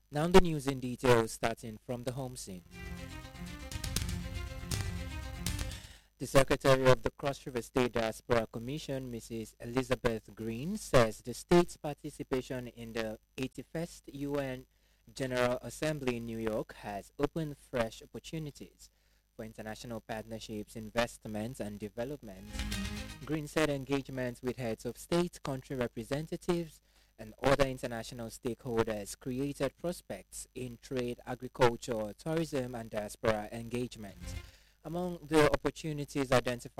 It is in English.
Now the news in detail, starting from the home scene. The Secretary of the Cross River State Diaspora Commission, Mrs. Elizabeth Green, says the state's participation in the 81st UN General Assembly in New York has opened fresh opportunities for international partnerships, investments, and development. Green said engagements with heads of state, country representatives, and other international stakeholders created prospects in trade, agriculture, tourism, and diaspora engagement. Among the opportunities identified